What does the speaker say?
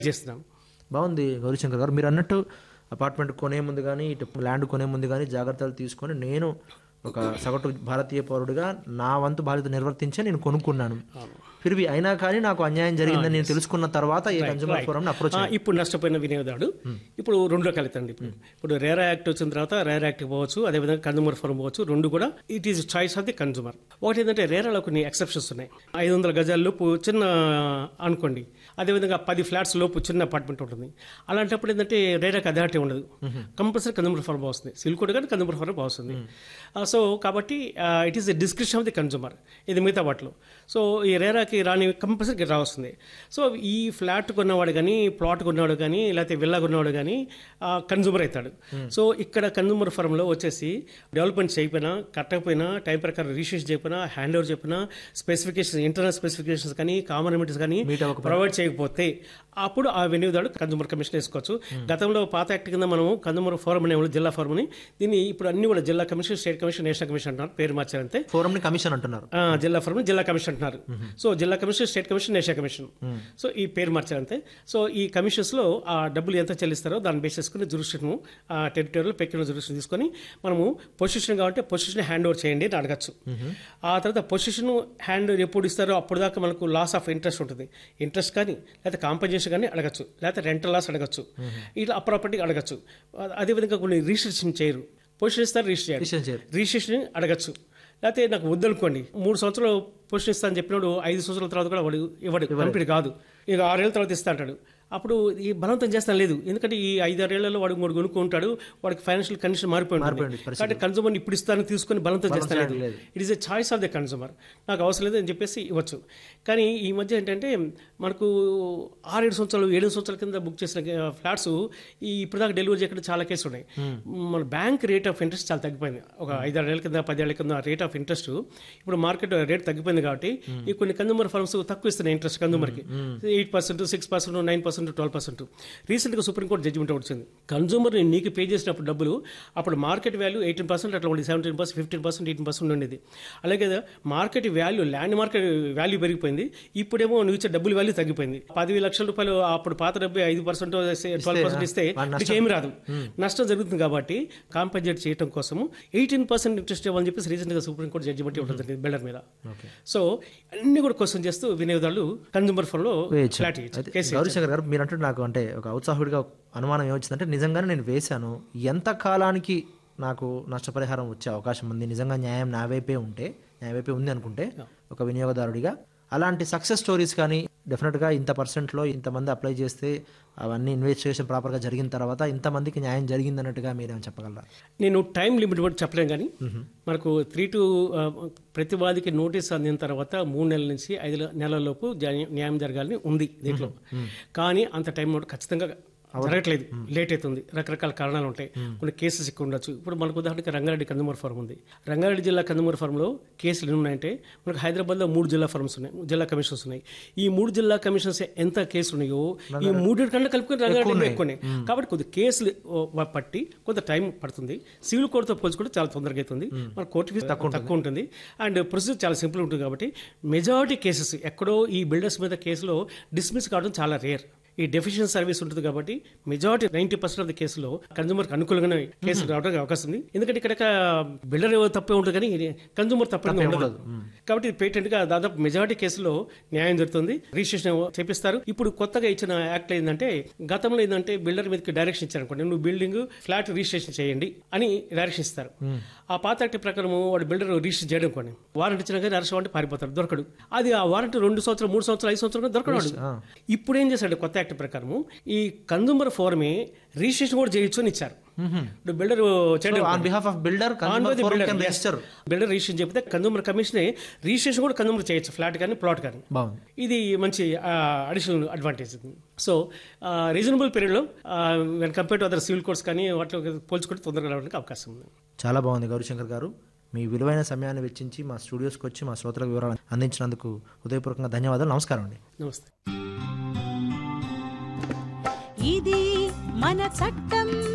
చేస్తున్నాం. బాగుంది గౌరీశంకర్ గారు. మీరు అన్నట్టు అపార్ట్మెంట్ కొనే ముందు కానీ ఇటు ల్యాండ్ కొనే ముందు కానీ జాగ్రత్తలు తీసుకొని నేను ఒక సగటు భారతీయ పౌరుడిగా నా వంతు బాధ్యత నిర్వర్తించే నేను కొనుక్కున్నాను. ఫిర్వి అయినా కానీ నాకు అన్యాయం జరిగిందని నేను తెలుసుకున్న తర్వాత ఈ కన్స్యూమర్ ఫోరం అప్రోచ్ ఇప్పుడు నష్టపోయిన వినియోగదారుడు ఇప్పుడు రెండు రకాలు అవుతుంది. ఇప్పుడు రేరా యాక్ట్ వచ్చిన తర్వాత రేరా యాక్ట్ పోవచ్చు, అదేవిధంగా కన్స్యూమర్ ఫోరం పోవచ్చు. రెండు కూడా it is choice of the consumer. ఒకటి ఏంటంటే రేరాలో కొన్ని ఎక్సెప్షన్స్ ఉన్నాయి. 500 గజాల లోపు చిన్న అనుకోండి, అదేవిధంగా 10 ఫ్లాట్స్ లోపు చిన్న అపార్ట్మెంట్ ఉంటుంది. అలాంటప్పుడు ఏంటంటే రేరాకి అథారిటీ ఉండదు, కంపల్సరీ కన్స్యూమర్ ఫోరం వస్తుంది. సిల్ కోడ్ కానీ కన్స్యూమర్ ఫోరం వస్తుంది. సో కాబట్టి it is the description of the consumer. ఇది మిగతా వాటిలో. సో ఈ రేరాకి రాని కంపల్సరీ రావస్తుంది. సో ఈ ఫ్లాట్ కొన్నవాడు కానీ, ప్లాట్ కొన్నవాడు కానీ, లేకపోతే విల్లా కొన్నవాడు కానీ కన్స్యూమర్ అవుతాడు. సో ఇక్కడ కన్స్యూమర్ ఫోరంలో వచ్చేసి డెవలప్మెంట్ చేయకపోయినా, కట్టకపోయినా, టైం ప్రకారం రిజిస్ట్రేషన్ చేయకపోయినా, హ్యాండ్ ఓవర్ చెప్పినా, స్పెసిఫికేషన్స్ ఇంటర్నల్ స్పెసిఫికేషన్స్ కానీ, కామన్ ఎలిమెంట్స్ కానీ ప్రొవైడ్ చేయకపోతే అప్పుడు ఆ వినియోగదారుడు కన్స్యూమర్ కమిషన్ వేసుకోవచ్చు. గతంలో పాత యాక్ట్ కింద మనం కన్స్యూమర్ ఫోరం అనే జిల్లా ఫోరం అని, దీన్ని ఇప్పుడు అన్ని కూడా జిల్లా commission, state commission, national commission అంటున్నారు. పేరు మార్చారంతే. ఫోరం కమిషన్ అంటున్నారు. జిల్లా ఫోరం జిల్లా కమిషన్ అంటున్నారు. సో జిల్లా commission, state commission, national commission. So ఈ పేరు మార్చారంతే. సో ఈ కమిషన్స్ లో ఆ డబ్బులు ఎంత చెల్లిస్తారో దాన్ని బేస్ చేసుకుని జురిస్డిక్షన్, టెరిటోరియల్ పెక్యులర్ జురిస్డిక్షన్ తీసుకొని మనము పొజిషన్ కాబట్టి పొజిషన్ హ్యాండ్ ఓవర్ చేయండి అని అడగచ్చు. ఆ తర్వాత పొజిషన్ హ్యాండ్ ఓవర్ ఎప్పుడు ఇస్తారో అప్పుడు దాకా మనకు లాస్ ఆఫ్ ఇంట్రెస్ట్ ఉంటుంది. ఇంట్రెస్ట్ కానీ, లేకపోతే కాంపన్సేషన్ కానీ అడగచ్చు, లేకపోతే రెంటల్ లాస్ అడగచ్చు, ఇట్లా ప్రాపర్టీ అడగచ్చు. అదేవిధంగా కొన్ని రిజిస్ట్రేషన్ చేయరు, పొజిషన్ ఇస్తారు, రిజిస్ట్రేషన్ అడగచ్చు. లేకపోతే నాకు వద్దనుకోండి 3 సంవత్సరాలు పొజిషన్ ఇస్తా అని చెప్పినప్పుడు 5 సంవత్సరాల తర్వాత కూడా వాడు ఇవ్వడు, కంప్లీట్ కాదు, ఇక 6 ఏళ్ళ తర్వాత ఇస్తా అంటాడు. అప్పుడు ఈ బలవంతం చేస్తాను లేదు, ఎందుకంటే ఈ 5-6 ఏళ్లలో వాడు మూడు కొనుక్కుంటాడు, వాడికి ఫైనాన్షియల్ కండిషన్ మారిపోయింది. కాబట్టి కన్సూమర్ ఇప్పుడు ఇస్తాను తీసుకొని బలవంతం చేస్తాను లేదు. It is a choice of the consumer. నాకు అవసరం లేదు అని చెప్పేసి ఇవ్వచ్చు. కానీ ఈ మధ్య ఏంటంటే మనకు 6-7 సంవత్సరాలు 7 సంవత్సరాల కింద బుక్ చేసిన ఫ్లాట్స్ ఇప్పుడు దాకా డెలివరీ చేయకుండా చాలా కేసులు ఉన్నాయి. మన బ్యాంక్ రేట్ ఆఫ్ ఇంట్రెస్ట్ చాలా తగ్గిపోయింది. ఒక 5-6 ఏళ్ల కింద 10 ఏళ్ల కింద రేట్ ఆఫ్ ఇంట్రెస్ట్ ఇప్పుడు మార్కెట్ రేట్ తగ్గిపోయింది. కాబట్టి ఈ కొన్ని కన్సూమర్ ఫర్మ్స్ తక్కువ ఇస్తున్నాయి ఇంట్రెస్ట్ కన్సూమర్కి. 8%, 6%, 9%, 12%. రీసెంట్గా సుప్రీంకోర్టు జడ్జిమెంట్ వచ్చింది, కన్సూమర్ నీకు పే చేసినప్పుడు డబ్బులు అప్పుడు మార్కెట్ వాల్యూ 18% అట్లా ఉండేది, 17%, 15%, 18% ఉండేది. అలాగే market value, land market value పెరిగిపోయింది. ఇప్పుడేమో నువ్వు ఇచ్చే డబ్బుల వాల్యూ తగ్గిపోయింది. 10 లక్షల రూపాయలు అప్పుడు పాత డబ్బు 5%, 12% ఇస్తే ఏమి రాదు, నష్టం జరుగుతుంది. కాబట్టి కాంపెన్సేట్ చేయడం కోసము 18% ఇంట్రెస్ట్ ఇవ్వాలని చెప్పేసి రీసెంట్గా సుప్రీంకోర్టు జడ్జిమెంట్ ఇవ్వడం జరిగింది బిల్డర్ మీద. సో అన్ని కూడా క్వశ్చన్ చేస్తూ వినియోగదారులు కన్సూమర్ ఫోరంలో ఫ్లాట్ గౌరీశంకర్ గారు, మీరు అంటే నాకు అంటే ఒక ఔత్సాహుడిగా అనుమానం ఏమొచ్చిందంటే, నిజంగానే నేను వేశాను, ఎంత కాలానికి నాకు నష్టపరిహారం వచ్చే అవకాశం ఉంది, నిజంగా న్యాయం నా వైపే ఉంది అనుకుంటే ఒక వినియోగదారుడిగా, అలాంటి సక్సెస్ స్టోరీస్ కానీ డెఫినెట్గా ఇంత పర్సెంట్లో ఇంతమంది అప్లై చేస్తే అవన్నీ ఇన్వెస్టిగేషన్ ప్రాపర్గా జరిగిన తర్వాత ఇంతమందికి న్యాయం జరిగింది అన్నట్టుగా మీరేమైనా చెప్పగలరా? నేను టైం లిమిట్ బట్టి చెప్పలేను, కానీ మనకు 3 to ప్రతివాదికి నోటీస్ అందిన తర్వాత 3 నెలల నుంచి 5 నెలల లోపు న్యాయం జరగాలని ఉంది దీంట్లో. కానీ అంత టైం ఖచ్చితంగా జరగట్లేదు, లేట్ అవుతుంది. రకరకాల కారణాలు ఉంటాయి, కొన్ని కేసెస్ ఎక్కువ ఉండొచ్చు. ఇప్పుడు మనకు ఉదాహరణకి రంగారెడ్డి కన్స్యూమర్ ఫోరం ఉంది. రంగారెడ్డి జిల్లా కన్స్యూమర్ ఫోరంలో కేసులు ఎన్ని ఉన్నాయంటే, మనకు హైదరాబాద్లో 3 జిల్లా ఫోరమ్స్ ఉన్నాయి, జిల్లా కమిషన్స్ ఉన్నాయి. ఈ 3 జిల్లా కమిషన్స్ ఎంత కేసులు ఉన్నాయో ఈ 3 కన్నా కలుపుకొని రంగారెడ్డి ఎక్కువనే. కాబట్టి కొద్ది కేసులు పట్టి కొంత టైం పడుతుంది. సివిల్ కోర్టుతో పోల్చుకుంటే చాలా తొందరగా అవుతుంది. మన కోర్టు ఫీజు తక్కువ ఉంటుంది అండ్ ప్రొసీజర్ చాలా సింపుల్ ఉంటుంది. కాబట్టి మెజారిటీ కేసెస్ ఎక్కడో ఈ బిల్డర్స్ మీద కేసులో డిస్మిస్ కావడం చాలా రేర్. ఈ డెఫిషియన్ సర్వీస్ ఉంటుంది కాబట్టి మెజారిటీ 90% ఆఫ్ ది కేసులో కన్స్యూమర్కి అనుకూలంగానే కేసులు రావడానికి అవకాశం ఉంది. ఎందుకంటే ఇక్కడ బిల్డర్ తప్పే ఉంటుంది కానీ కన్స్యూమర్ తప్పే ఉండదు. కాబట్టి పేటెంట్ గా దాదాపు మెజారిటీ కేసులో న్యాయం జరుగుతుంది, రిజిస్ట్రేషన్ చేపిస్తారు. ఇప్పుడు కొత్తగా ఇచ్చిన యాక్ట్ ఏంటంటే, గతంలో ఏంటంటే బిల్డర్ మీదకి డైరెక్షన్ ఇచ్చారనుకోండి, నువ్వు బిల్డింగ్ ఫ్లాట్ రిజిస్ట్రేషన్ చేయండి అని డైరెక్షన్ ఇస్తారు. ఆ పాత యాక్ట్ ప్రకారం వాడు బిల్డర్ రిజిస్టర్ చేయడం కొన్ని వారంటీ ఇచ్చినా కానీ అరెస్ట్ అంటే పారిపోతాడు, దొరకడు. అది ఆ వారంటీ 2 సంవత్సరాలు, 3 సంవత్సరాలు, 5 సంవత్సరాలు దొరకడు. ఇప్పుడు ఏం చేశాడు కొత్త యాక్ట్ ప్రకారము, ఈ కన్స్యూమర్ ఫోరమే రిజిస్ట్రేషన్ కూడా చేయొచ్చు అని ఇచ్చారు. బిల్డర్ రిజిస్ట్రేషన్ చెప్తే కన్స్యూమర్ కమిషనే రిజిస్ట్రేషన్ కూడా కన్స్యూమర్ చేయొచ్చు, ఫ్లాట్ కానీ ప్లాట్ కానీ. ఇది మంచి అడిషనల్ అడ్వాంటేజ్. సో రీజనబుల్ పీరియడ్లో when compare to other civil courts కానీ వాటిలో పోల్చుకుంటే తొందరగా రావడానికి అవకాశం ఉంది. చాలా బాగుంది గౌరీశంకర్ గారు. మీ విలువైన సమయాన్ని వెచ్చించి మా స్టూడియోస్కి వచ్చి మా శ్రోతలకు వివరాలు అందించినందుకు హృదయపూర్వకంగా ధన్యవాదాలు. నమస్కారం అండి. నమస్తే. ఇది మన చట్టం.